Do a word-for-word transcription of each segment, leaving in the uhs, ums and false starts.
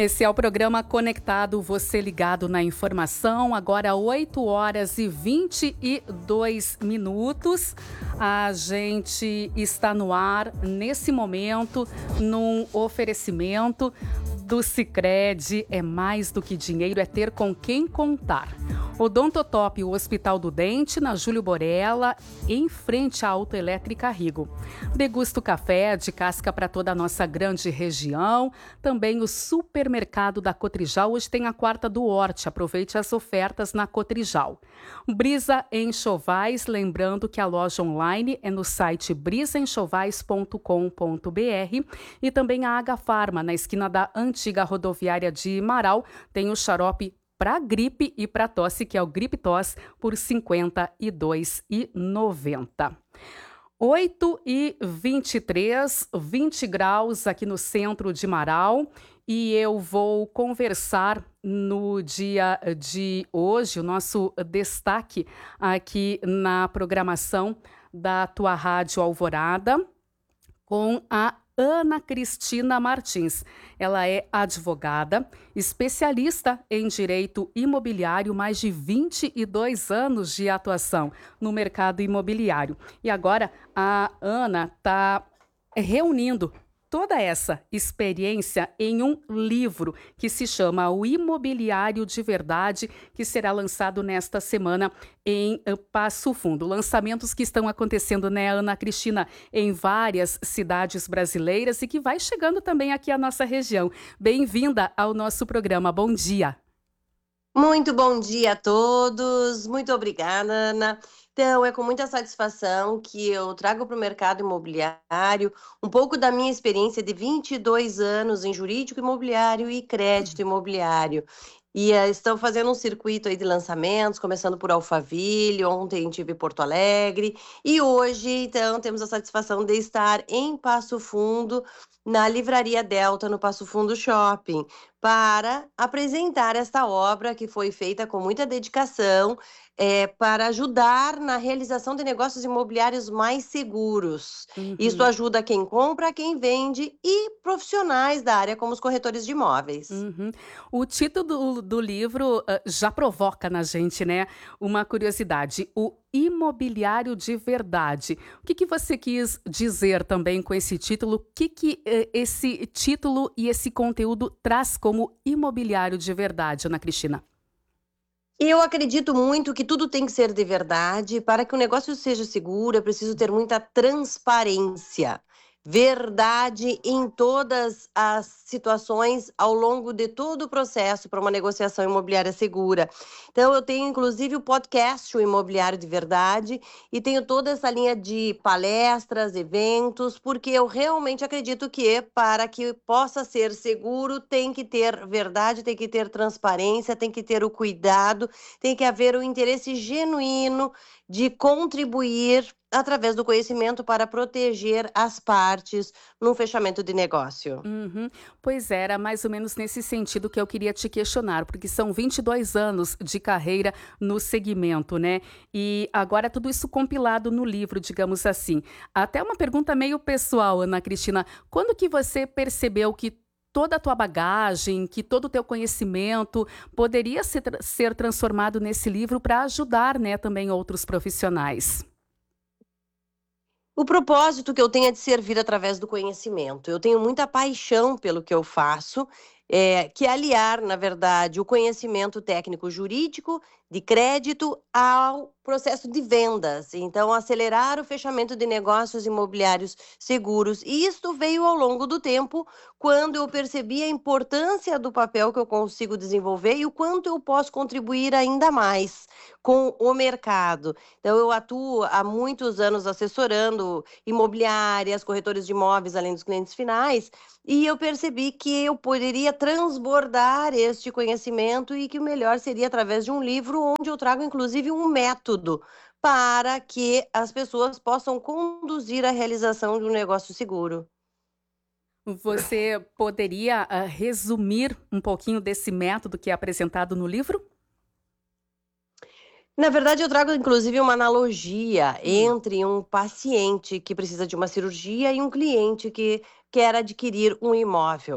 Esse é o programa Conectado, você ligado na informação. Agora oito horas e vinte e dois minutos. A gente está no ar nesse momento, num oferecimento do Sicredi. É mais do que dinheiro, é ter com quem contar. Odontotop, o Hospital do Dente, na Júlio Borella, em frente à Autoelétrica Rigo. Degusta o café de casca para toda a nossa grande região. Também o supermercado da Cotrijal. Hoje tem a quarta do Horti. Aproveite as ofertas na Cotrijal. Brisa Enxovais, lembrando que a loja online é no site brisa enxovais ponto com ponto b r. E também a Agafarma, na esquina da antiga rodoviária de Marau, tem o xarope para gripe e para tosse, que é o Gripe Toss, por cinquenta e dois reais e noventa centavos. oito e vinte e três, vinte graus aqui no centro de Marau, e eu vou conversar no dia de hoje, o nosso destaque aqui na programação da tua Rádio Alvorada, com a Ana Cristina Martins. Ela é advogada, especialista em direito imobiliário, mais de vinte e dois anos de atuação no mercado imobiliário. E agora a Ana está reunindo toda essa experiência em um livro que se chama O Imobiliário de Verdade, que será lançado nesta semana em Passo Fundo. Lançamentos que estão acontecendo, né, Ana Cristina, em várias cidades brasileiras e que vai chegando também aqui à nossa região. Bem-vinda ao nosso programa. Bom dia. Muito bom dia a todos. Muito obrigada, Ana. Então, é com muita satisfação que eu trago para o mercado imobiliário um pouco da minha experiência de vinte e dois anos em jurídico imobiliário e crédito imobiliário. E uh, estão fazendo um circuito aí de lançamentos, começando por Alphaville, ontem tive Porto Alegre, e hoje, então, temos a satisfação de estar em Passo Fundo, na Livraria Delta, no Passo Fundo Shopping, para apresentar esta obra que foi feita com muita dedicação, é, para ajudar na realização de negócios imobiliários mais seguros. Uhum. Isso ajuda quem compra, quem vende e profissionais da área, como os corretores de imóveis. Uhum. O título do, do livro uh, já provoca na gente, né, uma curiosidade. O Imobiliário de Verdade. O que, que você quis dizer também com esse título? O que, que uh, esse título e esse conteúdo traz como imobiliário de verdade, Ana Cristina? Eu acredito muito que tudo tem que ser de verdade. Para que o negócio seja seguro, é preciso ter muita transparência. Verdade em todas as situações ao longo de todo o processo para uma negociação imobiliária segura. Então, eu tenho inclusive o podcast O Imobiliário de Verdade e tenho toda essa linha de palestras, eventos, porque eu realmente acredito que para que possa ser seguro tem que ter verdade, tem que ter transparência, tem que ter o cuidado, tem que haver o interesse genuíno de contribuir através do conhecimento para proteger as partes num fechamento de negócio. Uhum. Pois era mais ou menos nesse sentido que eu queria te questionar, porque são vinte e dois anos de carreira no segmento, né? E agora tudo isso compilado no livro, digamos assim. Até uma pergunta meio pessoal, Ana Cristina. Quando que você percebeu que toda a tua bagagem, que todo o teu conhecimento poderia ser, ser transformado nesse livro para ajudar, né, também outros profissionais? O propósito que eu tenho é de servir através do conhecimento. Eu tenho muita paixão pelo que eu faço, é, que é aliar, na verdade, o conhecimento técnico jurídico de crédito ao processo de vendas. Então, acelerar o fechamento de negócios imobiliários seguros. E isto veio ao longo do tempo, quando eu percebi a importância do papel que eu consigo desenvolver e o quanto eu posso contribuir ainda mais com o mercado. Então, eu atuo há muitos anos assessorando imobiliárias, corretores de imóveis, além dos clientes finais, e eu percebi que eu poderia transbordar este conhecimento e que o melhor seria através de um livro onde eu trago, inclusive, um método para que as pessoas possam conduzir a realização de um negócio seguro. Você poderia uh, resumir um pouquinho desse método que é apresentado no livro? Na verdade, eu trago inclusive uma analogia entre um paciente que precisa de uma cirurgia e um cliente que quer adquirir um imóvel.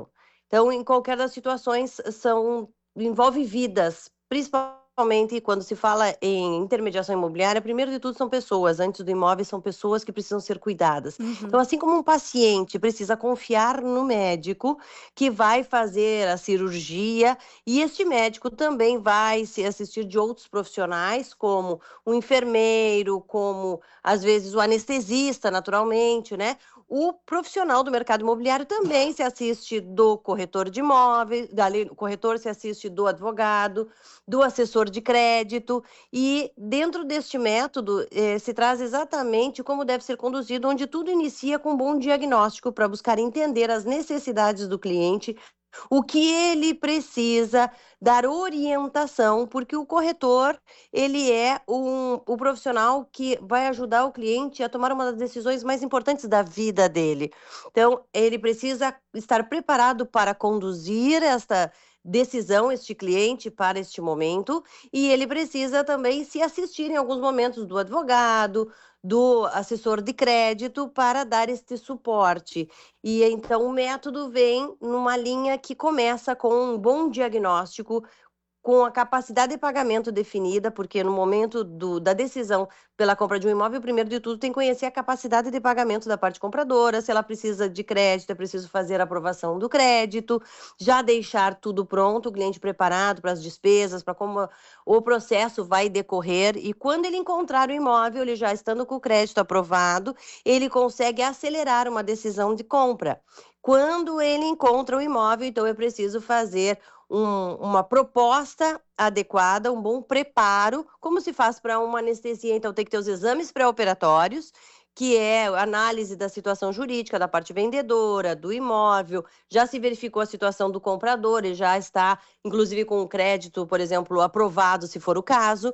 Então, em qualquer das situações, são envolve vidas, principalmente quando se fala em intermediação imobiliária, primeiro de tudo são pessoas, antes do imóvel são pessoas que precisam ser cuidadas. Então, Uhum. assim como um paciente precisa confiar no médico que vai fazer a cirurgia, e este médico também vai se assistir de outros profissionais, como o enfermeiro, como às vezes o anestesista, naturalmente, né? O profissional do mercado imobiliário também se assiste do corretor de imóveis, dali, o corretor se assiste do advogado, do assessor de crédito, e dentro deste método eh, se traz exatamente como deve ser conduzido, onde tudo inicia com um bom diagnóstico para buscar entender as necessidades do cliente, o que ele precisa, dar orientação, porque o corretor, ele é um, o profissional que vai ajudar o cliente a tomar uma das decisões mais importantes da vida dele. Então, ele precisa estar preparado para conduzir esta decisão, este cliente, para este momento, e ele precisa também se assistir em alguns momentos do advogado, do assessor de crédito, para dar este suporte. E então o método vem numa linha que começa com um bom diagnóstico, com a capacidade de pagamento definida, porque no momento do, da decisão pela compra de um imóvel, primeiro de tudo tem que conhecer a capacidade de pagamento da parte compradora, se ela precisa de crédito, é preciso fazer a aprovação do crédito, já deixar tudo pronto, o cliente preparado para as despesas, para como o processo vai decorrer, e quando ele encontrar o imóvel, ele já estando com o crédito aprovado, ele consegue acelerar uma decisão de compra. Quando ele encontra o imóvel, então é preciso fazer um, uma proposta adequada, um bom preparo, como se faz para uma anestesia. Então, tem que ter os exames pré-operatórios, que é a análise da situação jurídica da parte vendedora, do imóvel, já se verificou a situação do comprador, ele já está, inclusive, com o crédito, por exemplo, aprovado, se for o caso,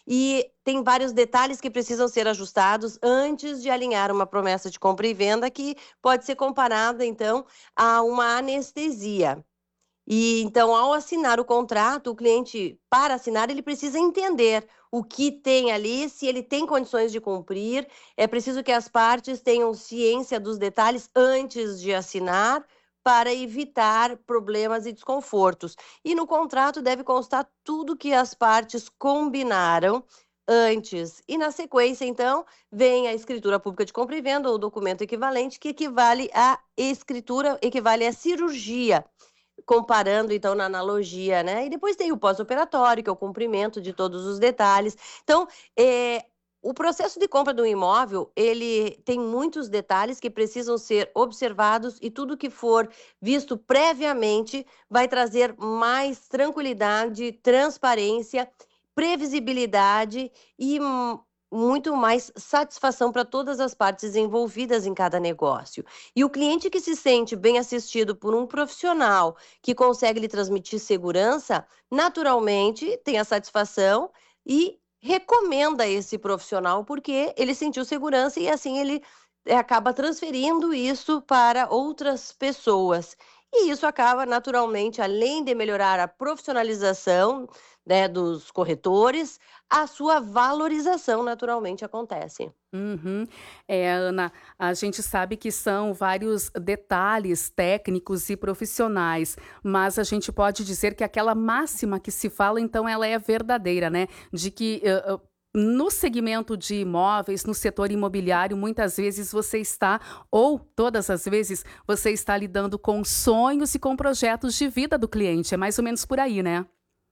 e tem vários detalhes que precisam ser ajustados antes de alinhar uma promessa de compra e venda, que pode ser comparada, então, a uma anestesia. E então, ao assinar o contrato, o cliente, para assinar, ele precisa entender o que tem ali, se ele tem condições de cumprir. É preciso que as partes tenham ciência dos detalhes antes de assinar, para evitar problemas e desconfortos. E no contrato deve constar tudo que as partes combinaram antes. E na sequência, então, vem a escritura pública de compra e venda, ou documento equivalente, que equivale à escritura, equivale à cirurgia, comparando então na analogia, né? E depois tem o pós-operatório, que é o cumprimento de todos os detalhes. Então, é, o processo de compra do imóvel, ele tem muitos detalhes que precisam ser observados, e tudo que for visto previamente vai trazer mais tranquilidade, transparência, previsibilidade e hum, muito mais satisfação para todas as partes envolvidas em cada negócio. E o cliente que se sente bem assistido por um profissional que consegue lhe transmitir segurança, naturalmente tem a satisfação e recomenda esse profissional, porque ele sentiu segurança, e assim ele eh, acaba transferindo isso para outras pessoas. E isso acaba naturalmente, além de melhorar a profissionalização, né, dos corretores, a sua valorização naturalmente acontece. Uhum. É, Ana, a gente sabe que são vários detalhes técnicos e profissionais, mas a gente pode dizer que aquela máxima que se fala, então, ela é verdadeira, né? De que uh, uh, no segmento de imóveis, no setor imobiliário, muitas vezes você está, ou todas as vezes, você está lidando com sonhos e com projetos de vida do cliente. É mais ou menos por aí, né?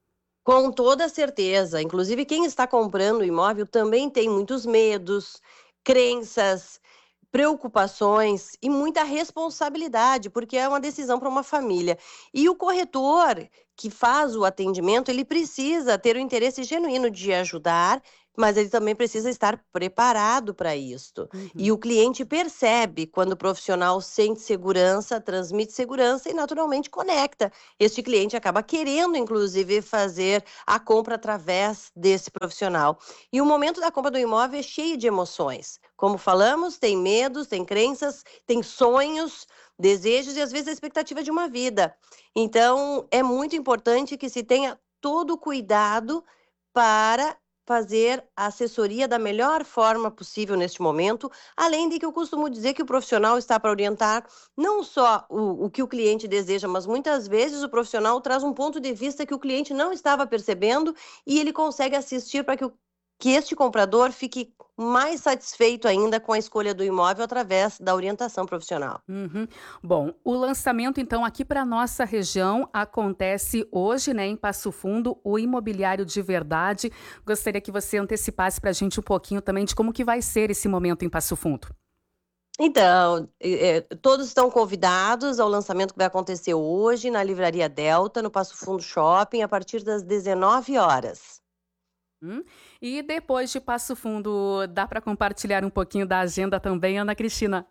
Com toda certeza. Inclusive, quem está comprando o imóvel também tem muitos medos, crenças, preocupações e muita responsabilidade, porque é uma decisão para uma família. E o corretor que faz o atendimento, ele precisa ter o interesse genuíno de ajudar, mas ele também precisa estar preparado para isto. E Uhum. o cliente percebe quando o profissional sente segurança, transmite segurança e naturalmente conecta. Este cliente acaba querendo, inclusive, fazer a compra através desse profissional. E o momento da compra do imóvel é cheio de emoções. Como falamos, tem medos, tem crenças, tem sonhos, desejos e às vezes a expectativa de uma vida. Então, é muito importante que se tenha todo o cuidado para fazer a assessoria da melhor forma possível neste momento, além de que eu costumo dizer que o profissional está para orientar não só o, o que o cliente deseja, mas muitas vezes o profissional traz um ponto de vista que o cliente não estava percebendo e ele consegue assistir para que, o, que este comprador fique mais satisfeito ainda com a escolha do imóvel através da orientação profissional. Uhum. Bom, o lançamento então aqui para nossa região acontece hoje, né, em Passo Fundo, o Imobiliário de Verdade. Gostaria que você antecipasse para a gente um pouquinho também de como que vai ser esse momento em Passo Fundo. Então, é, todos estão convidados ao lançamento que vai acontecer hoje na Livraria Delta, no Passo Fundo Shopping, a partir das dezenove horas. Hum? E depois de Passo Fundo, dá para compartilhar um pouquinho da agenda também, Ana Cristina?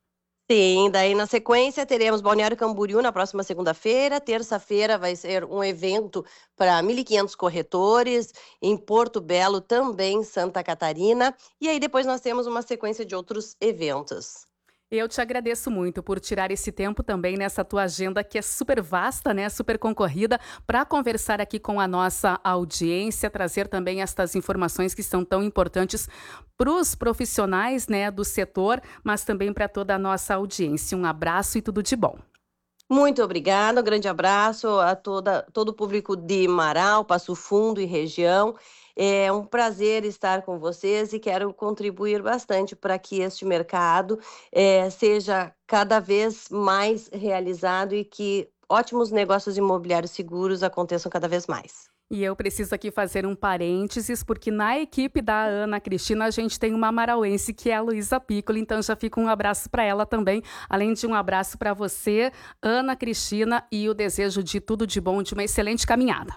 Sim, daí na sequência teremos Balneário Camboriú na próxima segunda-feira. Terça-feira vai ser um evento para mil e quinhentos corretores, em Porto Belo também, Santa Catarina. E aí depois nós temos uma sequência de outros eventos. Eu te agradeço muito por tirar esse tempo também nessa tua agenda que é super vasta, né, super concorrida, para conversar aqui com a nossa audiência, trazer também estas informações que são tão importantes para os profissionais, né, do setor, mas também para toda a nossa audiência. Um abraço e tudo de bom. Muito obrigada, um grande abraço a toda, todo o público de Marau, Passo Fundo e região. É um prazer estar com vocês e quero contribuir bastante para que este mercado é, seja cada vez mais realizado e que ótimos negócios imobiliários seguros aconteçam cada vez mais. E eu preciso aqui fazer um parênteses, porque na equipe da Ana Cristina a gente tem uma marauense que é a Luísa Piccoli, então já fica um abraço para ela também, além de um abraço para você, Ana Cristina, e o desejo de tudo de bom, de uma excelente caminhada.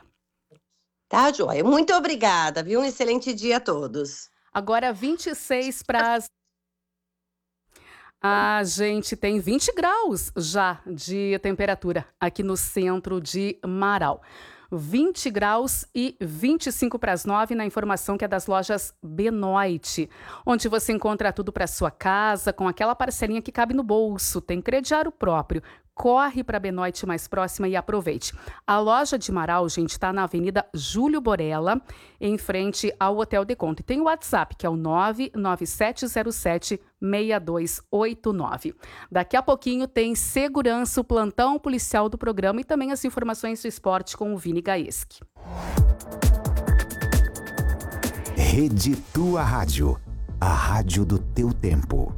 Tá, joia. Muito obrigada, viu? Um excelente dia a todos. Agora vinte e seis para as... A gente tem vinte graus já de temperatura aqui no centro de Marau. vinte graus e vinte e cinco para as nove na informação que é das lojas Benoit, onde você encontra tudo para sua casa com aquela parcelinha que cabe no bolso, tem crediário próprio. Corre para a Benoit mais próxima e aproveite. A loja de Marau, gente, está na Avenida Júlio Borella, em frente ao Hotel Deconto. E tem o WhatsApp, que é o nove nove sete zero sete seis dois oito nove. Daqui a pouquinho tem segurança, o plantão policial do programa e também as informações do esporte com o Vini Gaeski. Rede Tua Rádio, a rádio do teu tempo.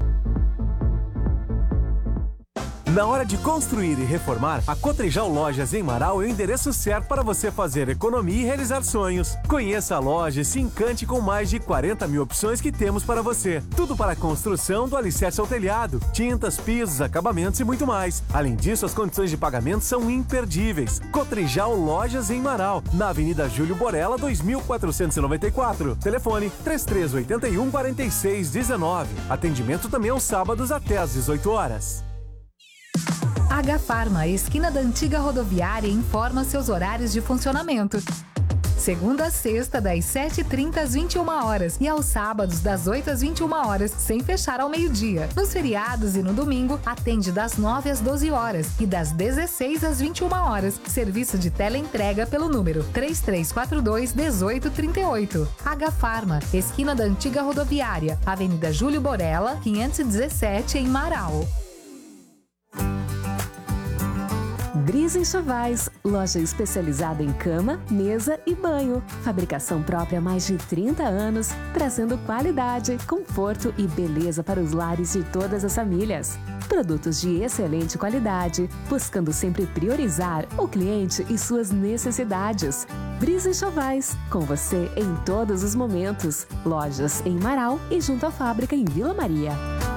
Na hora de construir e reformar, a Cotrijal Lojas em Marau é o endereço certo para você fazer economia e realizar sonhos. Conheça a loja e se encante com mais de quarenta mil opções que temos para você. Tudo para a construção do alicerce ao telhado, tintas, pisos, acabamentos e muito mais. Além disso, as condições de pagamento são imperdíveis. Cotrijal Lojas em Marau, na Avenida Júlio Borella, dois mil quatrocentos e noventa e quatro. Telefone três três oito um, quatro seis um nove. Atendimento também aos sábados até às dezoito horas. H-Farma, esquina da antiga rodoviária, informa seus horários de funcionamento. Segunda a sexta, das sete e trinta às vinte e uma horas e aos sábados, das oito às vinte e uma horas, sem fechar ao meio-dia. Nos feriados e no domingo, atende das nove às doze horas e das dezesseis às vinte e uma horas. Serviço de teleentrega pelo número três três quatro dois, um oito três oito. H-Farma, esquina da antiga rodoviária, Avenida Júlio Borella, quinhentos e dezessete, em Marau. Brisa Enxovais, loja especializada em cama, mesa e banho. Fabricação própria há mais de trinta anos, trazendo qualidade, conforto e beleza para os lares de todas as famílias. Produtos de excelente qualidade, buscando sempre priorizar o cliente e suas necessidades. Brisa Enxovais, com você em todos os momentos. Lojas em Marau e junto à fábrica em Vila Maria.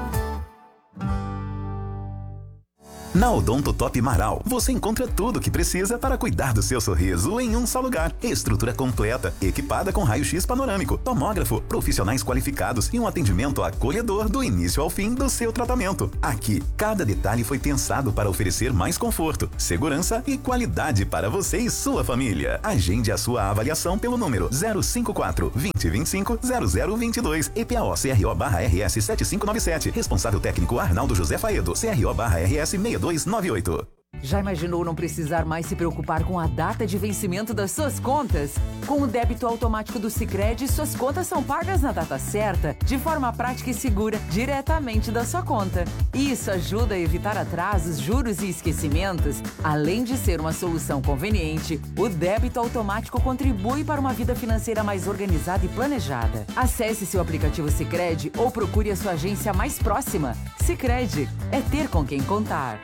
Na Odonto Top Marau, você encontra tudo o que precisa para cuidar do seu sorriso em um só lugar. Estrutura completa, equipada com raio-x panorâmico, tomógrafo, profissionais qualificados e um atendimento acolhedor do início ao fim do seu tratamento. Aqui, cada detalhe foi pensado para oferecer mais conforto, segurança e qualidade para você e sua família. Agende a sua avaliação pelo número zero cinco quatro, vinte, vinte e cinco, zero zero vinte e dois, E P A O C R O barra R S sete cinco nove sete. Responsável técnico Arnaldo José Faedo, C R O barra R S seis dois nove oito. Já imaginou não precisar mais se preocupar com a data de vencimento das suas contas? Com o débito automático do Sicredi, suas contas são pagas na data certa, de forma prática e segura, diretamente da sua conta. Isso ajuda a evitar atrasos, juros e esquecimentos. Além de ser uma solução conveniente, o débito automático contribui para uma vida financeira mais organizada e planejada. Acesse seu aplicativo Sicredi ou procure a sua agência mais próxima. Sicredi, é ter com quem contar.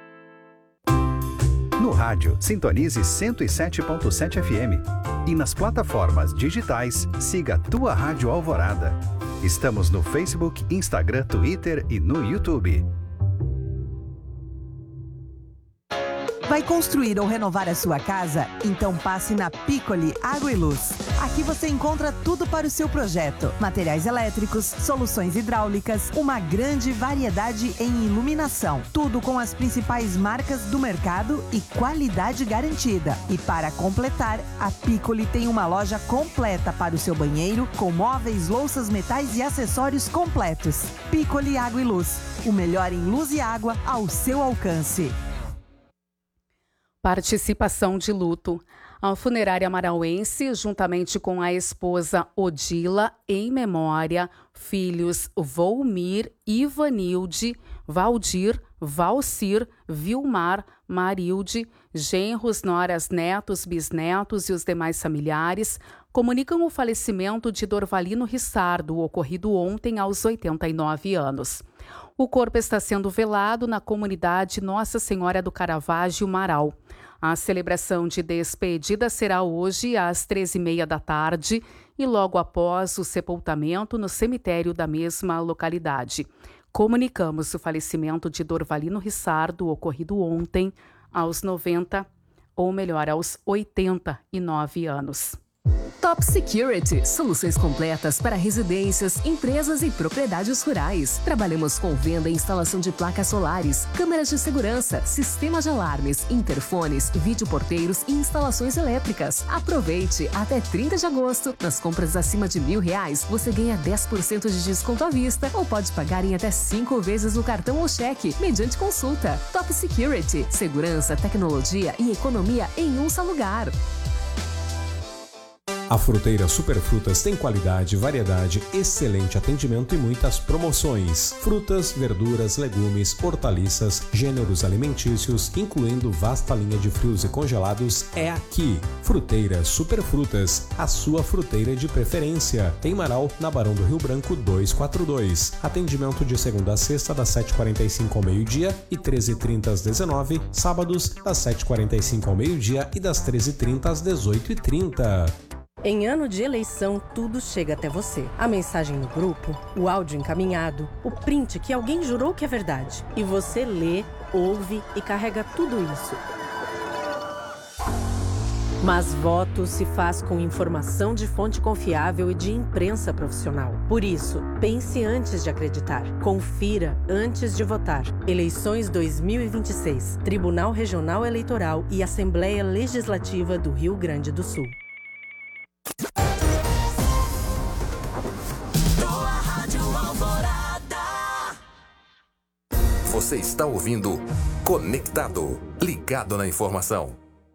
No rádio, sintonize cento e sete ponto sete F M. E nas plataformas digitais, siga Tua Rádio Alvorada. Estamos no Facebook, Instagram, Twitter e no YouTube. Vai construir ou renovar a sua casa? Então passe na Piccoli Água e Luz. Aqui você encontra tudo para o seu projeto. Materiais elétricos, soluções hidráulicas, uma grande variedade em iluminação. Tudo com as principais marcas do mercado e qualidade garantida. E para completar, a Piccoli tem uma loja completa para o seu banheiro, com móveis, louças, metais e acessórios completos. Piccoli Água e Luz. O melhor em luz e água ao seu alcance. Participação de luto. A funerária marauense, juntamente com a esposa Odila, em memória, filhos Volmir, Ivanilde, Valdir, Valcir, Vilmar, Marilde, genros, noras, netos, bisnetos e os demais familiares, comunicam o falecimento de Dorvalino Rissardo, ocorrido ontem aos oitenta e nove anos. O corpo está sendo velado na comunidade Nossa Senhora do Caravaggio, Marau. A celebração de despedida será hoje às treze e meia da tarde e logo após o sepultamento no cemitério da mesma localidade. Comunicamos o falecimento de Dorvalino Rissardo, ocorrido ontem aos noventa, ou melhor, aos oitenta e nove anos. Top Security, soluções completas para residências, empresas e propriedades rurais. Trabalhamos com venda e instalação de placas solares, câmeras de segurança, sistemas de alarmes, interfones, videoporteiros e instalações elétricas. Aproveite! Até trinta de agosto, nas compras acima de mil reais, você ganha dez por cento de desconto à vista ou pode pagar em até cinco vezes no cartão ou cheque, mediante consulta. Top Security, segurança, tecnologia e economia em um só lugar. A Fruteira Superfrutas tem qualidade, variedade, excelente atendimento e muitas promoções. Frutas, verduras, legumes, hortaliças, gêneros alimentícios, incluindo vasta linha de frios e congelados, é aqui. Fruteira Superfrutas, a sua fruteira de preferência. Em Marau, na Barão do Rio Branco duzentos e quarenta e dois. Atendimento de segunda a sexta, das sete e quarenta e cinco ao meio-dia e treze e trinta às dezenove. Sábados, das sete e quarenta e cinco ao meio-dia e das treze e trinta às dezoito e trinta. Em ano de eleição, tudo chega até você. A mensagem no grupo, o áudio encaminhado, o print que alguém jurou que é verdade. E você lê, ouve e carrega tudo isso. Mas voto se faz com informação de fonte confiável e de imprensa profissional. Por isso, pense antes de acreditar. Confira antes de votar. Eleições dois mil e vinte e seis. Tribunal Regional Eleitoral e Assembleia Legislativa do Rio Grande do Sul. Você está ouvindo Conectado, ligado na informação.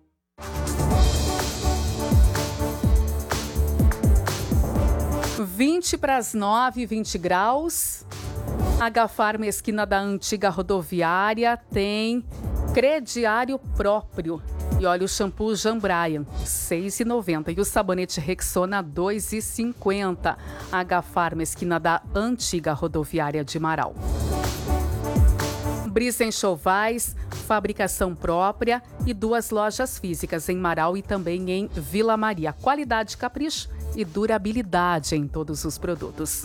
vinte para as nove, vinte graus. H-Farma, esquina da antiga rodoviária, tem crediário próprio. E olha o shampoo Jean Brian, seis reais e noventa centavos. E o sabonete Rexona, dois reais e cinquenta centavos. H-Farma, esquina da antiga rodoviária de Marau. Brisa Enxovais, fabricação própria e duas lojas físicas em Marau e também em Vila Maria. Qualidade, capricho e durabilidade em todos os produtos.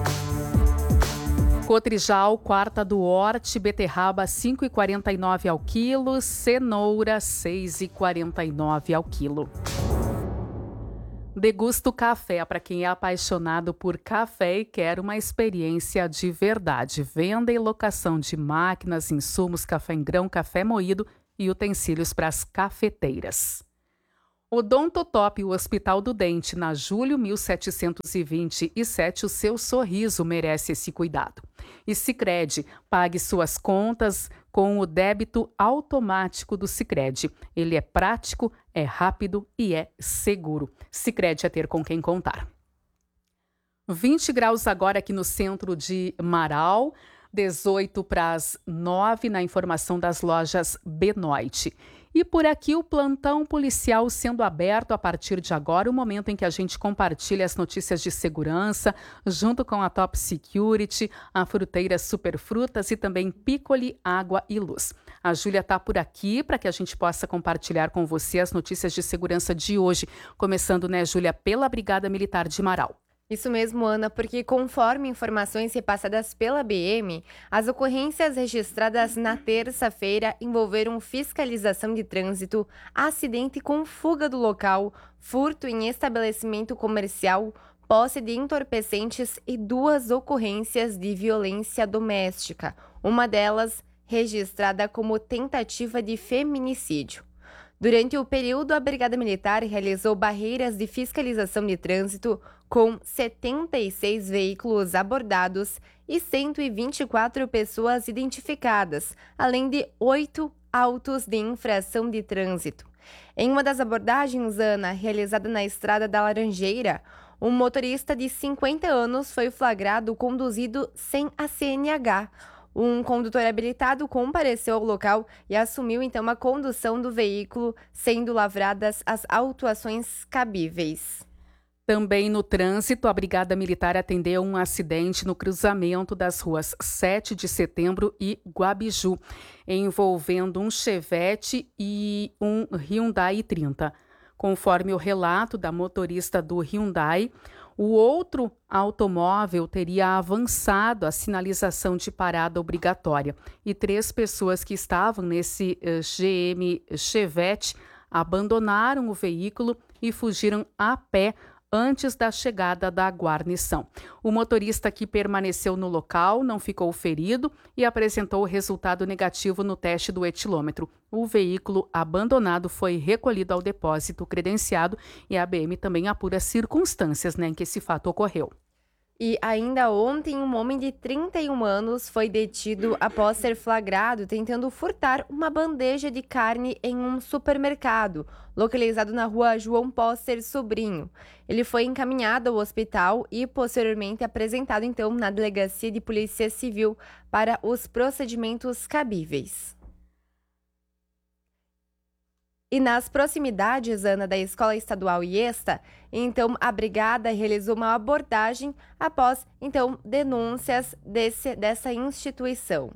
Cotrijal, quarta do Horte, beterraba cinco reais e quarenta e nove centavos ao quilo, cenoura seis reais e quarenta e nove centavos ao quilo. Degusta o café para quem é apaixonado por café e quer uma experiência de verdade. Venda e locação de máquinas, insumos, café em grão, café moído e utensílios para as cafeteiras. Odontotop, o Hospital do Dente, na Júlio mil setecentos e vinte e sete, o seu sorriso merece esse cuidado. E Sicredi, pague suas contas com o débito automático do Sicredi. Ele é prático, é rápido e é seguro. Sicredi é ter com quem contar. vinte graus agora aqui no centro de Marau, dezoito para as nove na informação das lojas Benoit. E por aqui o plantão policial sendo aberto a partir de agora, o momento em que a gente compartilha as notícias de segurança, junto com a Top Security, a Fruteira Superfrutas e também Piccoli Água e Luz. A Júlia está por aqui para que a gente possa compartilhar com você as notícias de segurança de hoje, começando, né, Júlia, pela Brigada Militar de Marau. Isso mesmo, Ana, porque conforme informações repassadas pela B M, as ocorrências registradas na terça-feira envolveram fiscalização de trânsito, acidente com fuga do local, furto em estabelecimento comercial, posse de entorpecentes e duas ocorrências de violência doméstica, uma delas registrada como tentativa de feminicídio. Durante o período, a Brigada Militar realizou barreiras de fiscalização de trânsito com setenta e seis veículos abordados e cento e vinte e quatro pessoas identificadas, além de oito autos de infração de trânsito. Em uma das abordagens, Ana, realizada na Estrada da Laranjeira, um motorista de cinquenta anos foi flagrado conduzido sem a C N H. Um condutor habilitado compareceu ao local e assumiu então a condução do veículo, sendo lavradas as autuações cabíveis. Também no trânsito, a Brigada Militar atendeu um acidente no cruzamento das ruas sete de setembro e Guabiju, envolvendo um Chevette e um Hyundai trinta. Conforme o relato da motorista do Hyundai, o outro automóvel teria avançado a sinalização de parada obrigatória e três pessoas que estavam nesse uh, G M Chevette abandonaram o veículo e fugiram a pé antes da chegada da guarnição. O motorista que permaneceu no local não ficou ferido e apresentou resultado negativo no teste do etilômetro. O veículo abandonado foi recolhido ao depósito credenciado e a B M também apura as circunstâncias, né, em que esse fato ocorreu. E ainda ontem, um homem de trinta e um anos foi detido após ser flagrado tentando furtar uma bandeja de carne em um supermercado, localizado na rua João Póster Sobrinho. Ele foi encaminhado ao hospital e posteriormente apresentado então na Delegacia de Polícia Civil para os procedimentos cabíveis. E nas proximidades, Ana, da Escola Estadual IESTA, então a Brigada realizou uma abordagem após, então, denúncias desse, dessa instituição.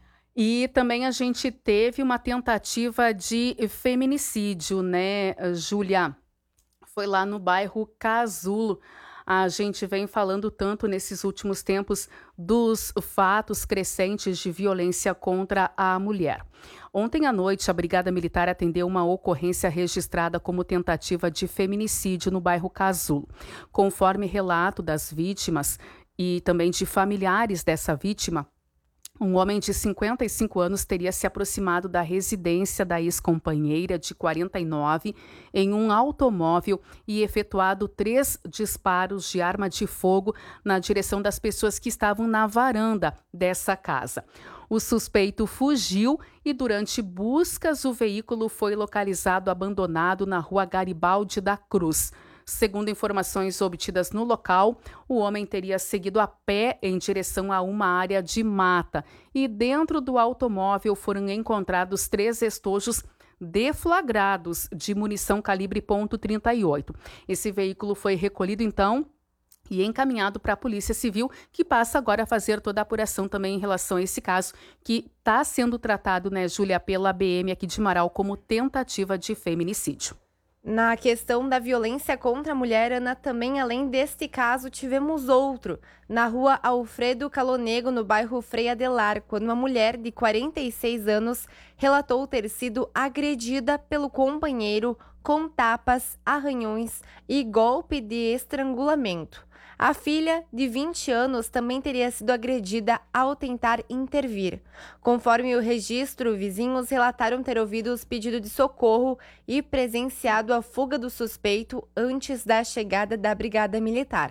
E também a gente teve uma tentativa de feminicídio, né, Júlia? Foi lá no bairro Casulo. A gente vem falando tanto nesses últimos tempos dos fatos crescentes de violência contra a mulher. Ontem à noite, a Brigada Militar atendeu uma ocorrência registrada como tentativa de feminicídio no bairro Casulo. Conforme relato das vítimas e também de familiares dessa vítima, um homem de cinquenta e cinco anos teria se aproximado da residência da ex-companheira de quarenta e nove em um automóvel e efetuado três disparos de arma de fogo na direção das pessoas que estavam na varanda dessa casa. O suspeito fugiu e, durante buscas, o veículo foi localizado abandonado na rua Garibaldi da Cruz. Segundo informações obtidas no local, o homem teria seguido a pé em direção a uma área de mata e dentro do automóvel foram encontrados três estojos deflagrados de munição calibre ponto trinta e oito. Esse veículo foi recolhido então e encaminhado para a Polícia Civil, que passa agora a fazer toda a apuração também em relação a esse caso, que está sendo tratado, né, Júlia, pela B M aqui de Marau como tentativa de feminicídio. Na questão da violência contra a mulher, Ana, também além deste caso, tivemos outro, na rua Alfredo Calonego, no bairro Frei Adelar, quando uma mulher de quarenta e seis anos relatou ter sido agredida pelo companheiro com tapas, arranhões e golpe de estrangulamento. A filha, de vinte anos, também teria sido agredida ao tentar intervir. Conforme o registro, vizinhos relataram ter ouvido os pedidos de socorro e presenciado a fuga do suspeito antes da chegada da Brigada Militar.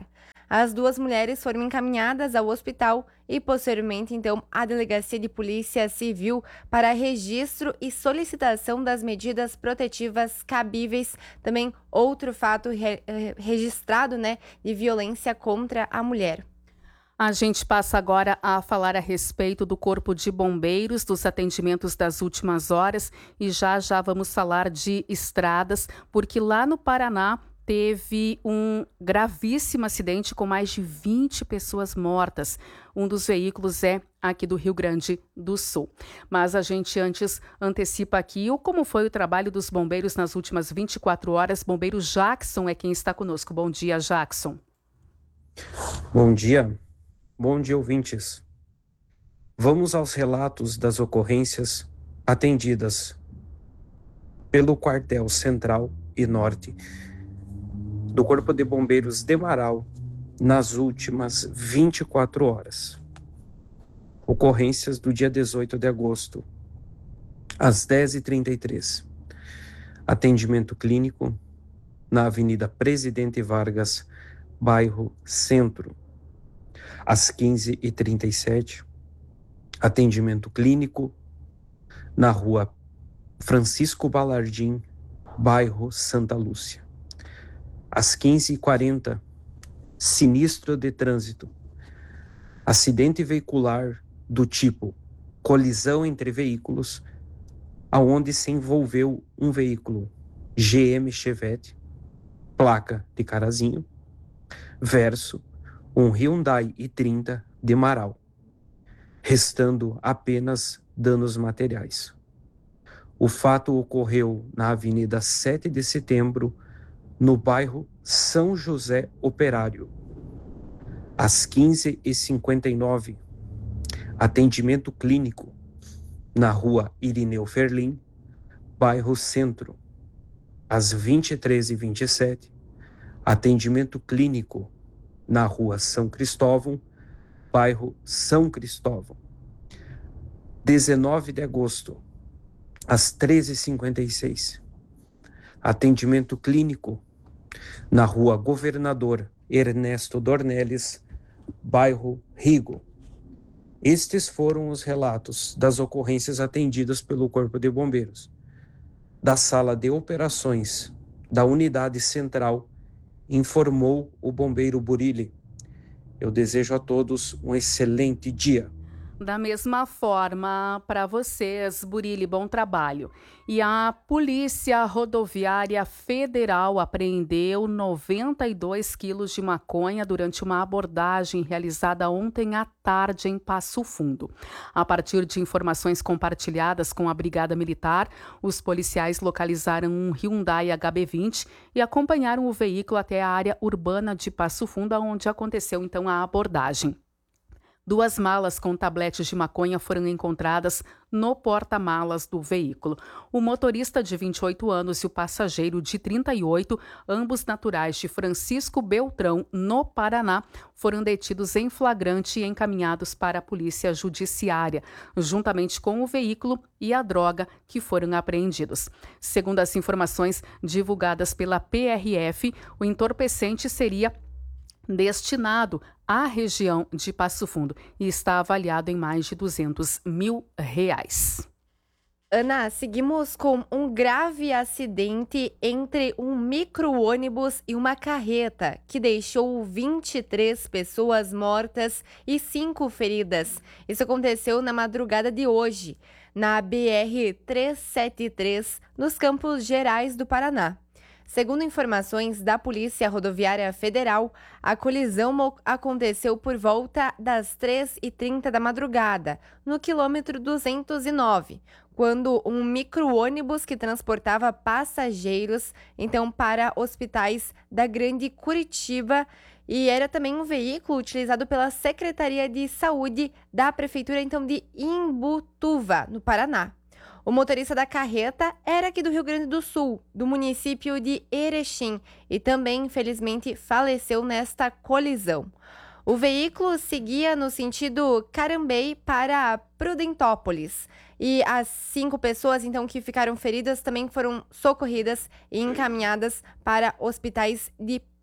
As duas mulheres foram encaminhadas ao hospital e, posteriormente, então, à Delegacia de Polícia Civil para registro e solicitação das medidas protetivas cabíveis. Também outro fato re- registrado, né, de violência contra a mulher. A gente passa agora a falar a respeito do Corpo de Bombeiros, dos atendimentos das últimas horas, e já já vamos falar de estradas, porque lá no Paraná teve um gravíssimo acidente com mais de vinte pessoas mortas. Um dos veículos é aqui do Rio Grande do Sul. Mas a gente antes antecipa aqui o como foi o trabalho dos bombeiros nas últimas vinte e quatro horas. Bombeiro Jackson é quem está conosco. Bom dia, Jackson. Bom dia. Bom dia, ouvintes. Vamos aos relatos das ocorrências atendidas pelo Quartel Central e Norte do Corpo de Bombeiros de Marau nas últimas vinte e quatro horas. Ocorrências do dia dezoito de agosto, às dez e trinta e três. Atendimento clínico na Avenida Presidente Vargas, bairro Centro. Às quinze e trinta e sete, atendimento clínico na rua Francisco Balardim, bairro Santa Lúcia. Às quinze e quarenta, sinistro de trânsito. Acidente veicular do tipo colisão entre veículos, aonde se envolveu um veículo G M Chevette, placa de Carazinho, versus um Hyundai i trinta de Marau, restando apenas danos materiais. O fato ocorreu na Avenida sete de Setembro, no bairro São José Operário. Às quinze e cinquenta e nove, atendimento clínico na rua Irineu Ferlim, bairro Centro. Às vinte e três e vinte e sete, atendimento clínico na rua São Cristóvão, bairro São Cristóvão. dezenove de agosto, às treze e cinquenta e seis, atendimento clínico na rua Governador Ernesto Dornelles, bairro Rigo. Estes foram os relatos das ocorrências atendidas pelo Corpo de Bombeiros. Da Sala de Operações da Unidade Central, informou o bombeiro Burilli. Eu desejo a todos um excelente dia. Da mesma forma, para vocês, Burilli, bom trabalho. E a Polícia Rodoviária Federal apreendeu noventa e dois quilos de maconha durante uma abordagem realizada ontem à tarde em Passo Fundo. A partir de informações compartilhadas com a Brigada Militar, os policiais localizaram um Hyundai H B vinte e acompanharam o veículo até a área urbana de Passo Fundo, onde aconteceu então a abordagem. Duas malas com tabletes de maconha foram encontradas no porta-malas do veículo. O motorista de vinte e oito anos e o passageiro de trinta e oito, ambos naturais de Francisco Beltrão, no Paraná, foram detidos em flagrante e encaminhados para a Polícia Judiciária, juntamente com o veículo e a droga que foram apreendidos. Segundo as informações divulgadas pela P R F, o entorpecente seria destinado à região de Passo Fundo e está avaliado em mais de duzentos mil reais. Ana, seguimos com um grave acidente entre um micro-ônibus e uma carreta, que deixou vinte e três pessoas mortas e cinco feridas. Isso aconteceu na madrugada de hoje, na B R trezentos e setenta e três, nos Campos Gerais do Paraná. Segundo informações da Polícia Rodoviária Federal, a colisão aconteceu por volta das três e trinta da madrugada, no quilômetro duzentos e nove, quando um micro-ônibus que transportava passageiros, então, para hospitais da Grande Curitiba, e era também um veículo utilizado pela Secretaria de Saúde da Prefeitura, então, de Imbutuva, no Paraná. O motorista da carreta era aqui do Rio Grande do Sul, do município de Erechim, e também, infelizmente, faleceu nesta colisão. O veículo seguia no sentido Carambei para Prudentópolis, e as cinco pessoas, então, que ficaram feridas também foram socorridas e encaminhadas para hospitais de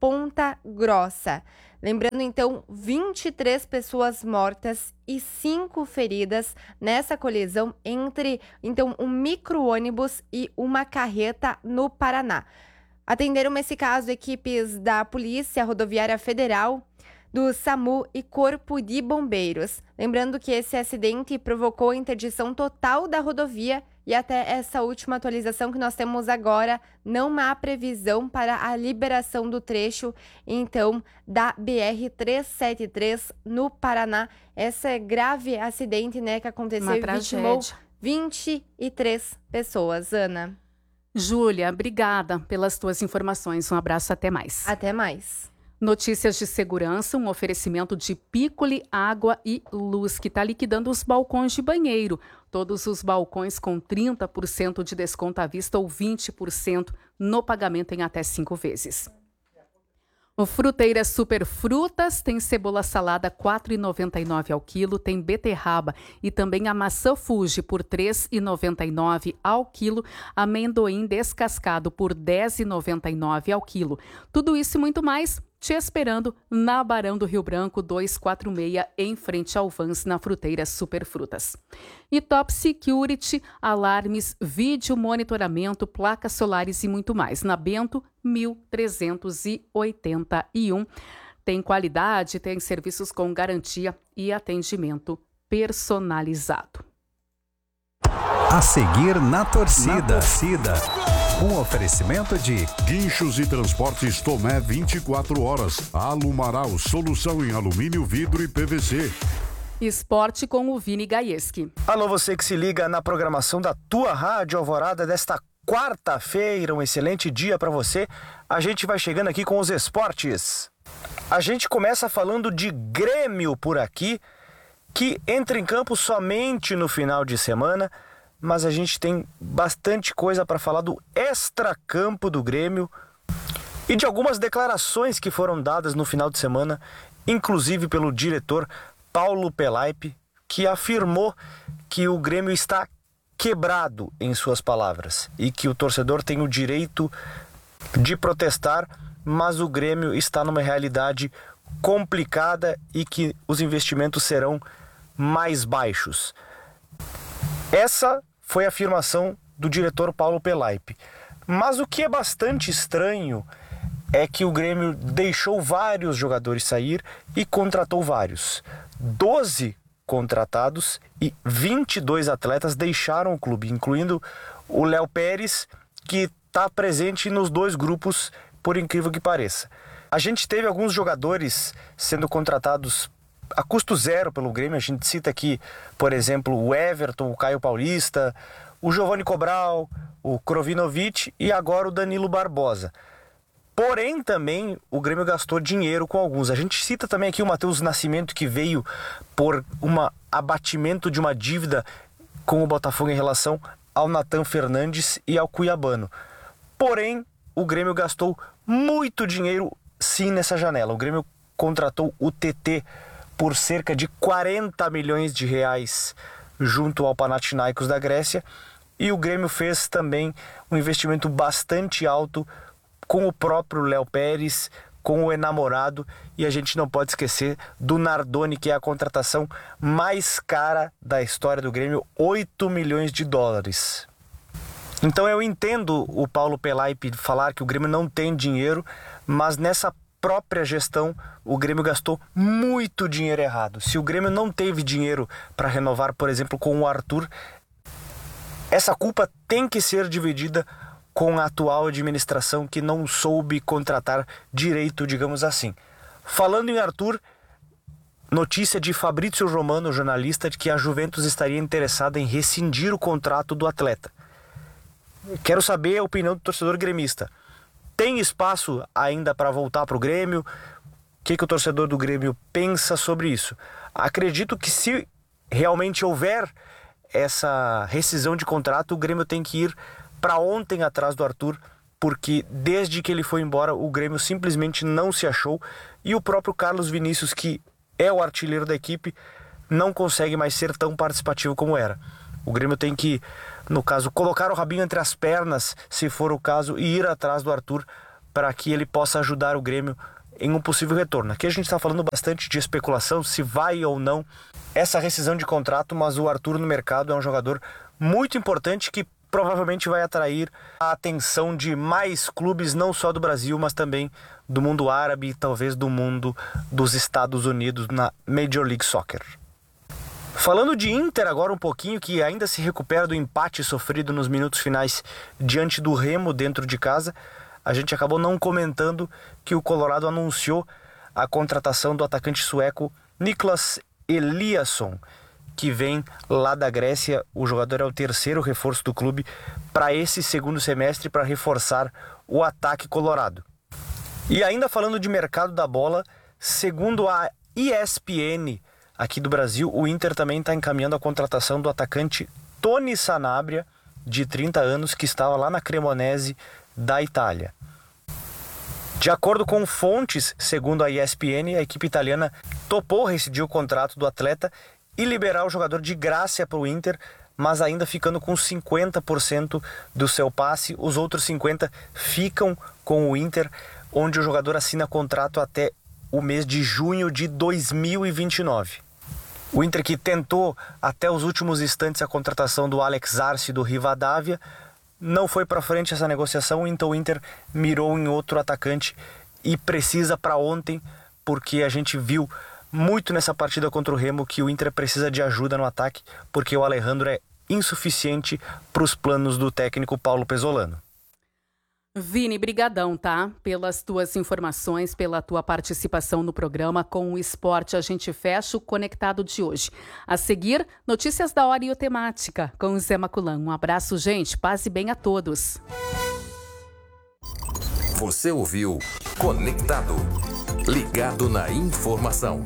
Ponta Grossa. Lembrando, então, vinte e três pessoas mortas e cinco feridas nessa colisão entre, então, um micro-ônibus e uma carreta no Paraná. Atenderam esse caso equipes da Polícia Rodoviária Federal, do SAMU e Corpo de Bombeiros. Lembrando que esse acidente provocou a interdição total da rodovia e até essa última atualização que nós temos agora, não há previsão para a liberação do trecho, então, da B R trezentos e setenta e três no Paraná. Esse grave acidente, né, que aconteceu e vitimou vinte e três pessoas. Ana. Júlia, obrigada pelas tuas informações. Um abraço, até mais. Até mais. Notícias de segurança, um oferecimento de Piccoli Água e Luz, que está liquidando os balcões de banheiro. Todos os balcões com trinta por cento de desconto à vista ou vinte por cento no pagamento em até cinco vezes. O Fruteira Super Frutas tem cebola salada quatro reais e noventa e nove centavos ao quilo, tem beterraba e também a maçã Fuji por três reais e noventa e nove centavos ao quilo, amendoim descascado por dez reais e noventa e nove centavos ao quilo. Tudo isso e muito mais te esperando na Barão do Rio Branco duzentos e quarenta e seis, em frente ao Vans, na Fruteira Super Frutas. E Top Security, alarmes, vídeo monitoramento, placas solares e muito mais. Na Bento mil trezentos e oitenta e um. Tem qualidade, tem serviços com garantia e atendimento personalizado. A seguir na torcida. Na torcida. Um oferecimento de Guinchos e Transportes Tomé vinte e quatro horas. Alumaral, solução em alumínio, vidro e P V C. Esporte com o Vini Gaieski. Alô, você que se liga na programação da tua Rádio Alvorada desta quarta-feira. Um excelente dia para você. A gente vai chegando aqui com os esportes. A gente começa falando de Grêmio por aqui, que entra em campo somente no final de semana. Mas a gente tem bastante coisa para falar do extracampo do Grêmio e de algumas declarações que foram dadas no final de semana, inclusive pelo diretor Paulo Pelaipe, que afirmou que o Grêmio está quebrado, em suas palavras, e que o torcedor tem o direito de protestar, mas o Grêmio está numa realidade complicada e que os investimentos serão mais baixos. Essa foi a afirmação do diretor Paulo Pelaipe. Mas o que é bastante estranho é que o Grêmio deixou vários jogadores sair e contratou vários. doze contratados e vinte e dois atletas deixaram o clube, incluindo o Léo Pérez, que está presente nos dois grupos, por incrível que pareça. A gente teve alguns jogadores sendo contratados a custo zero pelo Grêmio. A gente cita aqui, por exemplo, o Everton, o Caio Paulista, o Giovanni Cobral, o Krovinovic e agora o Danilo Barbosa. Porém, também o Grêmio gastou dinheiro com alguns. A gente cita também aqui o Matheus Nascimento, que veio por um abatimento de uma dívida com o Botafogo em relação ao Nathan Fernandes e ao Cuiabano. Porém, o Grêmio gastou muito dinheiro sim nessa janela. O Grêmio contratou o T T por cerca de quarenta milhões de reais junto ao Panathinaikos da Grécia, e o Grêmio fez também um investimento bastante alto com o próprio Léo Pérez, com o enamorado, e a gente não pode esquecer do Nardoni, que é a contratação mais cara da história do Grêmio, oito milhões de dólares. Então eu entendo o Paulo Pelaipe falar que o Grêmio não tem dinheiro, mas nessa própria gestão, o Grêmio gastou muito dinheiro errado. Se o Grêmio não teve dinheiro para renovar, por exemplo, com o Arthur, essa culpa tem que ser dividida com a atual administração, que não soube contratar direito, digamos assim. Falando em Arthur, notícia de Fabrício Romano, jornalista, de que a Juventus estaria interessada em rescindir o contrato do atleta. Quero saber a opinião do torcedor gremista. Tem espaço ainda para voltar para o Grêmio? O que, que o torcedor do Grêmio pensa sobre isso? Acredito que se realmente houver essa rescisão de contrato, o Grêmio tem que ir para ontem atrás do Arthur, porque desde que ele foi embora, o Grêmio simplesmente não se achou, e o próprio Carlos Vinícius, que é o artilheiro da equipe, não consegue mais ser tão participativo como era. O Grêmio tem que, no caso, colocar o rabinho entre as pernas, se for o caso, e ir atrás do Arthur para que ele possa ajudar o Grêmio em um possível retorno. Aqui a gente está falando bastante de especulação, se vai ou não essa rescisão de contrato, mas o Arthur no mercado é um jogador muito importante que provavelmente vai atrair a atenção de mais clubes, não só do Brasil, mas também do mundo árabe e talvez do mundo dos Estados Unidos na Major League Soccer. Falando de Inter agora um pouquinho, que ainda se recupera do empate sofrido nos minutos finais diante do Remo dentro de casa, a gente acabou não comentando que o Colorado anunciou a contratação do atacante sueco Niklas Eliasson, que vem lá da Grécia. O jogador é o terceiro reforço do clube para esse segundo semestre, para reforçar o ataque colorado. E ainda falando de mercado da bola, segundo a E S P N aqui do Brasil, o Inter também está encaminhando a contratação do atacante Tony Sanabria, de trinta anos, que estava lá na Cremonese da Itália. De acordo com fontes, segundo a E S P N, a equipe italiana topou rescindir o contrato do atleta e liberar o jogador de graça para o Inter, mas ainda ficando com cinquenta por cento do seu passe. Os outros cinquenta por cento ficam com o Inter, onde o jogador assina contrato até o mês de junho de dois mil e vinte e nove. O Inter, que tentou até os últimos instantes a contratação do Alex Arce do Rivadavia, não foi para frente essa negociação, então o Inter mirou em outro atacante e precisa para ontem, porque a gente viu muito nessa partida contra o Remo que o Inter precisa de ajuda no ataque, porque o Alejandro é insuficiente para os planos do técnico Paulo Pesolano. Vini, brigadão, tá? Pelas tuas informações, pela tua participação no programa com o esporte. A gente fecha o Conectado de hoje. A seguir, notícias da hora e o temática com o Zé Maculan. Um abraço, gente. Paz e bem a todos. Você ouviu Conectado. Ligado na informação.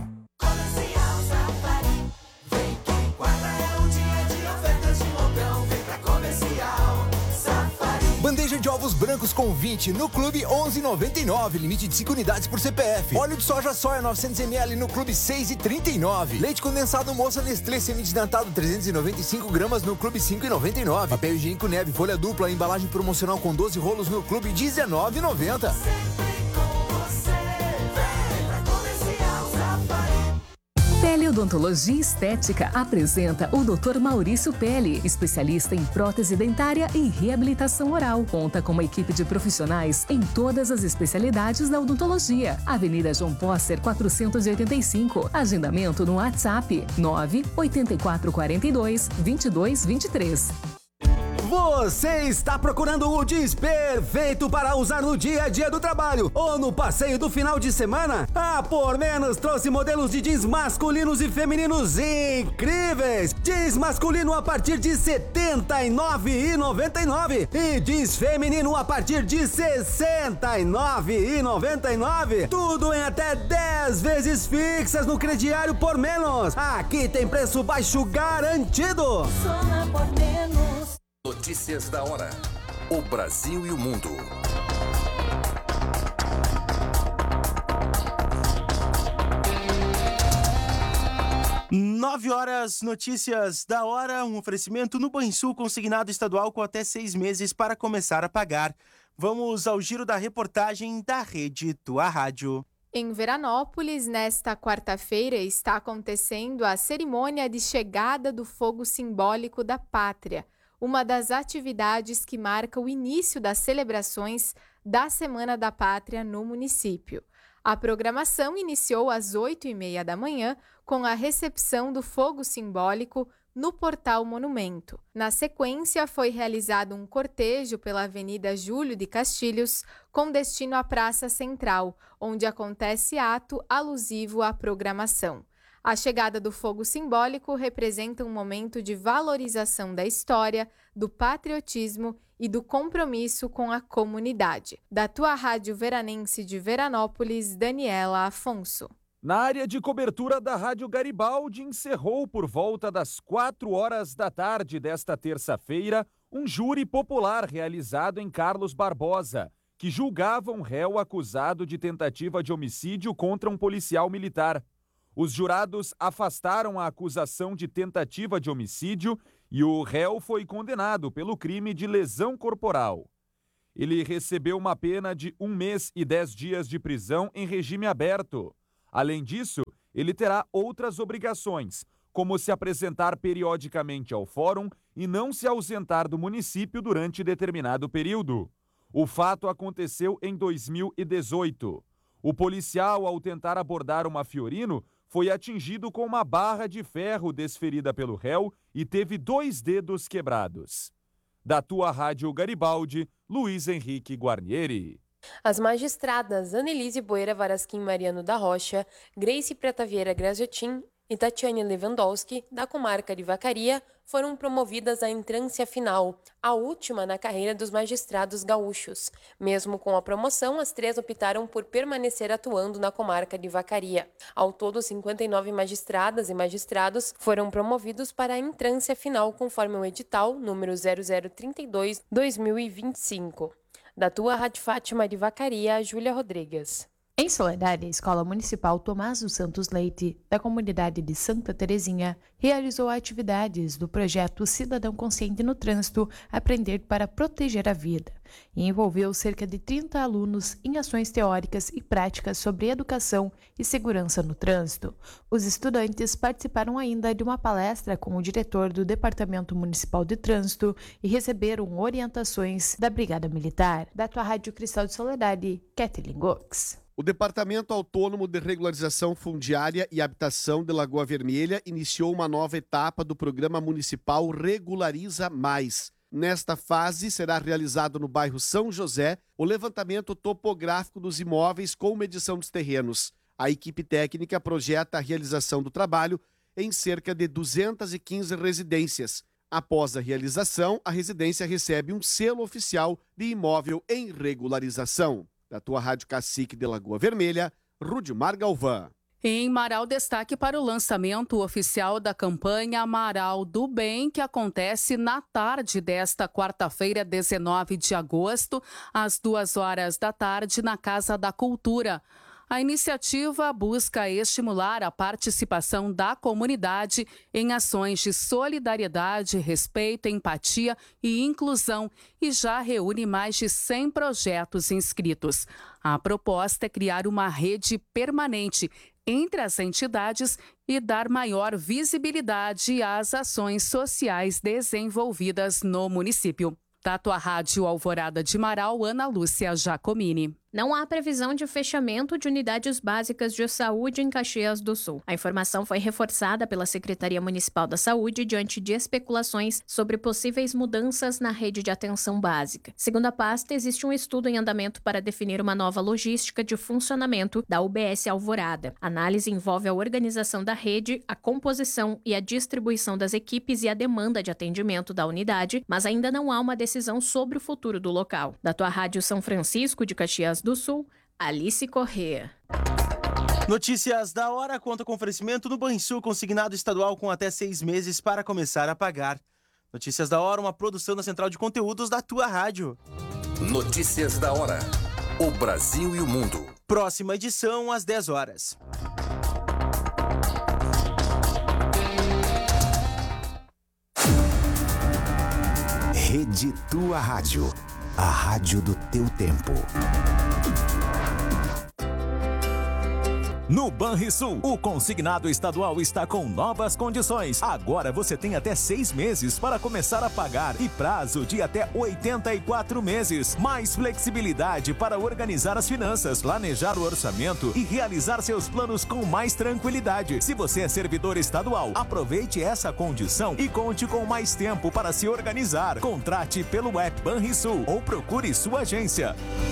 Bandeja de ovos brancos com vinte no Clube onze e noventa e nove, limite de cinco unidades por C P F. Óleo de soja soia novecentos mililitros no Clube seis e trinta e nove. Leite condensado moça Nestlé semidesnatado trezentos e noventa e cinco gramas no Clube cinco e noventa e nove. Papel higiênico Neve folha dupla, embalagem promocional com doze rolos no Clube dezenove e noventa. Teleodontologia Estética apresenta o doutor Maurício Pelli, especialista em prótese dentária e reabilitação oral. Conta com uma equipe de profissionais em todas as especialidades da odontologia. Avenida João Posser, quatrocentos e oitenta e cinco. Agendamento no WhatsApp nove oito quatro quatro dois, dois dois dois três. Você está procurando o jeans perfeito para usar no dia a dia do trabalho ou no passeio do final de semana? A Por Menos trouxe modelos de jeans masculinos e femininos incríveis. Jeans masculino a partir de setenta e nove reais e noventa e nove centavos e jeans feminino a partir de sessenta e nove reais e noventa e nove centavos. Tudo em até dez vezes fixas no crediário Por Menos. Aqui tem preço baixo garantido. Só na Por Menos. Notícias da hora. O Brasil e o mundo. Nove horas, notícias da hora. Um oferecimento no Banrisul consignado estadual com até seis meses para começar a pagar. Vamos ao giro da reportagem da Rede Tua Rádio. Em Veranópolis, nesta quarta-feira, está acontecendo a cerimônia de chegada do fogo simbólico da pátria, uma das atividades que marca o início das celebrações da Semana da Pátria no município. A programação iniciou às oito e meia da manhã com a recepção do fogo simbólico no Portal Monumento. Na sequência, foi realizado um cortejo pela Avenida Júlio de Castilhos com destino à Praça Central, onde acontece ato alusivo à programação. A chegada do fogo simbólico representa um momento de valorização da história, do patriotismo e do compromisso com a comunidade. Da Tua Rádio Veranense de Veranópolis, Daniela Afonso. Na área de cobertura da Rádio Garibaldi, encerrou por volta das quatro horas da tarde desta terça-feira um júri popular realizado em Carlos Barbosa, que julgava um réu acusado de tentativa de homicídio contra um policial militar. Os jurados afastaram a acusação de tentativa de homicídio e o réu foi condenado pelo crime de lesão corporal. ele recebeu uma pena de um mês e dez dias de prisão em regime aberto. Além disso, ele terá outras obrigações, como se apresentar periodicamente ao fórum e não se ausentar do município durante determinado período. O fato aconteceu em dois mil e dezoito. O policial, ao tentar abordar uma Fiorino, foi atingido com uma barra de ferro desferida pelo réu e teve dois dedos quebrados. Da tua Rádio Garibaldi, Luiz Henrique Guarnieri. As magistradas Annelise Boeira Varasquim Mariano da Rocha, Grace Preta Vieira Graziotin e Tatiane Lewandowski, da comarca de Vacaria, foram promovidas à entrância final, a última na carreira dos magistrados gaúchos. Mesmo com a promoção, as três optaram por permanecer atuando na comarca de Vacaria. Ao todo, cinquenta e nove magistradas e magistrados foram promovidos para a entrância final, conforme o edital número zero zero trinta e dois barra dois mil e vinte e cinco. Da tua Rádio Fátima de Vacaria, Júlia Rodrigues. Em Soledade, a Escola Municipal Tomás dos Santos Leite, da comunidade de Santa Terezinha, realizou atividades do projeto Cidadão Consciente no Trânsito, Aprender para Proteger a Vida, e envolveu cerca de trinta alunos em ações teóricas e práticas sobre educação e segurança no trânsito. Os estudantes participaram ainda de uma palestra com o diretor do Departamento Municipal de Trânsito e receberam orientações da Brigada Militar. Da tua Rádio Cristal de Soledade, Kathleen Gox. O Departamento Autônomo de Regularização Fundiária e Habitação de Lagoa Vermelha iniciou uma nova etapa do Programa Municipal Regulariza Mais. Nesta fase, será realizado no bairro São José o levantamento topográfico dos imóveis com medição dos terrenos. A equipe técnica projeta a realização do trabalho em cerca de duzentas e quinze residências. Após a realização, a residência recebe um selo oficial de imóvel em regularização. Da tua Rádio Cacique de Lagoa Vermelha, Rudimar Galvão. Em Marau, destaque para o lançamento oficial da campanha Marau do Bem, que acontece na tarde desta quarta-feira, dezenove de agosto, às duas horas da tarde, na Casa da Cultura. A iniciativa busca estimular a participação da comunidade em ações de solidariedade, respeito, empatia e inclusão e já reúne mais de cem projetos inscritos. A proposta é criar uma rede permanente entre as entidades e dar maior visibilidade às ações sociais desenvolvidas no município. Da tua Rádio Alvorada de Marau, Ana Lúcia Giacomini. Não há previsão de fechamento de unidades básicas de saúde em Caxias do Sul. A informação foi reforçada pela Secretaria Municipal da Saúde diante de especulações sobre possíveis mudanças na rede de atenção básica. Segundo a pasta, existe um estudo em andamento para definir uma nova logística de funcionamento da U B S Alvorada. A análise envolve a organização da rede, a composição e a distribuição das equipes e a demanda de atendimento da unidade, mas ainda não há uma decisão sobre o futuro do local. Da tua Rádio São Francisco de Caxias do Sul, Alice Corrêa. Notícias da hora conta com oferecimento no Banrisul consignado estadual com até seis meses para começar a pagar. Notícias da hora, uma produção da Central de Conteúdos da tua rádio. Notícias da hora. O Brasil e o mundo. Próxima edição às dez horas. Rede Tua Rádio. A rádio do teu tempo. No Banrisul, o consignado estadual está com novas condições. Agora você tem até seis meses para começar a pagar e prazo de até oitenta e quatro meses. Mais flexibilidade para organizar as finanças, planejar o orçamento e realizar seus planos com mais tranquilidade. Se você é servidor estadual, aproveite essa condição e conte com mais tempo para se organizar. Contrate pelo app Banrisul ou procure sua agência.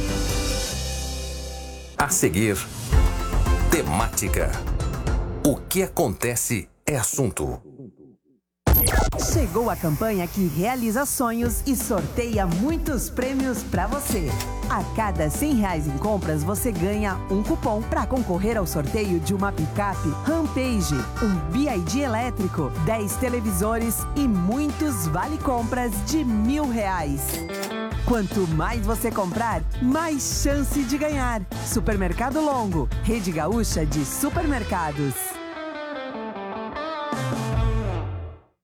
A seguir, temática. O que acontece é assunto. Chegou a campanha que realiza sonhos e sorteia muitos prêmios para você. A cada cem reais em compras, você ganha um cupom para concorrer ao sorteio de uma picape Rampage, um B I D elétrico, dez televisores e muitos vale-compras de mil reais. Quanto mais você comprar, mais chance de ganhar. Supermercado Longo, Rede Gaúcha de Supermercados.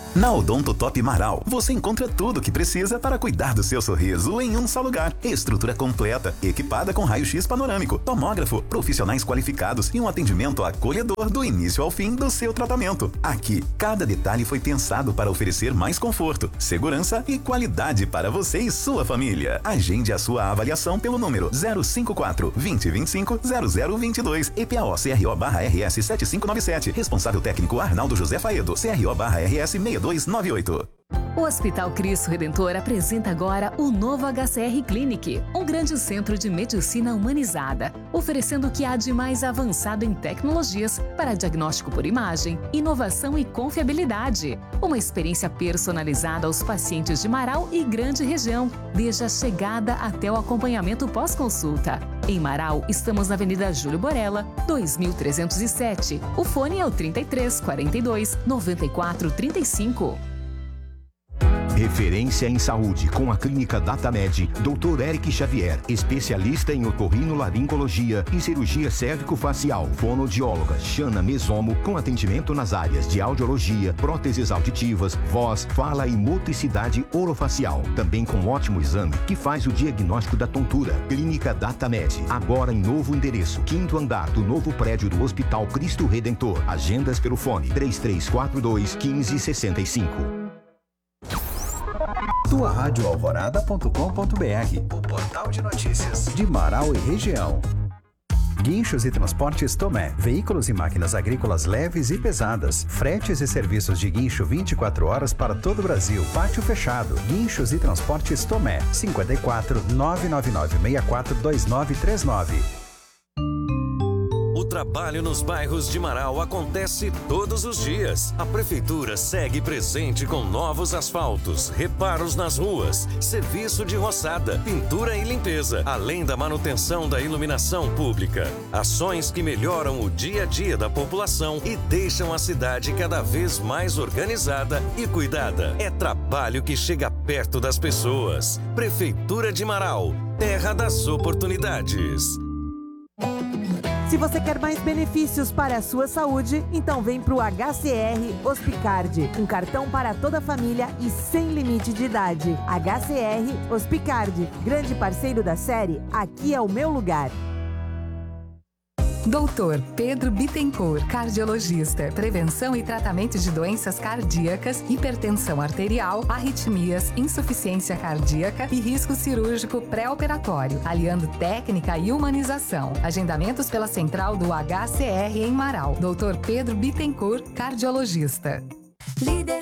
Na Odonto Top Marau, você encontra tudo o que precisa para cuidar do seu sorriso em um só lugar. Estrutura completa, equipada com raio-x panorâmico, tomógrafo, profissionais qualificados e um atendimento acolhedor do início ao fim do seu tratamento. Aqui, cada detalhe foi pensado para oferecer mais conforto, segurança e qualidade para você e sua família. Agende a sua avaliação pelo número zero cinco quatro, vinte, vinte e cinco, zero zero vinte e dois, E P A O C R O barra R S sete cinco nove sete. Responsável técnico Arnaldo José Faedo, C R O barra R S seis dois nove oito. O Hospital Cristo Redentor apresenta agora o novo H C R Clinic, um grande centro de medicina humanizada, oferecendo o que há de mais avançado em tecnologias para diagnóstico por imagem, inovação e confiabilidade. Uma experiência personalizada aos pacientes de Marau e grande região, desde a chegada até o acompanhamento pós-consulta. Em Marau, estamos na Avenida Júlio Borella, dois mil trezentos e sete. O fone é o trinta e três, quarenta e dois, noventa e quatro, trinta e cinco. Referência em saúde com a Clínica DataMed, doutor Eric Xavier, especialista em otorrinolaringologia e cirurgia cérvico-facial, fonoaudióloga Xana Mesomo, com atendimento nas áreas de audiologia, próteses auditivas, voz, fala e motricidade orofacial. Também com ótimo exame que faz o diagnóstico da tontura. Clínica DataMed, agora em novo endereço, quinto andar do novo prédio do Hospital Cristo Redentor. Agendas pelo fone três três quatro dois, um cinco seis cinco. tua rádio alvorada ponto com ponto br, o portal de notícias de Marau e região. Guinchos e Transportes Tomé, veículos e máquinas agrícolas leves e pesadas, fretes e serviços de guincho vinte e quatro horas para todo o Brasil, pátio fechado. Guinchos e Transportes Tomé, cinquenta e quatro, nove nove nove seis quatro dois nove três nove. O trabalho nos bairros de Marau acontece todos os dias. A Prefeitura segue presente com novos asfaltos, reparos nas ruas, serviço de roçada, pintura e limpeza, além da manutenção da iluminação pública. Ações que melhoram o dia a dia da população e deixam a cidade cada vez mais organizada e cuidada. É trabalho que chega perto das pessoas. Prefeitura de Marau, terra das oportunidades. Se você quer mais benefícios para a sua saúde, então vem para o H C R Hospicard, um cartão para toda a família e sem limite de idade. H C R Hospicard, grande parceiro da série Aqui é o Meu Lugar. doutor Pedro Bittencourt, cardiologista. Prevenção e tratamento de doenças cardíacas, hipertensão arterial, arritmias, insuficiência cardíaca e risco cirúrgico pré-operatório, aliando técnica e humanização. Agendamentos pela central do H C R em Marau. doutor Pedro Bittencourt, cardiologista. Líder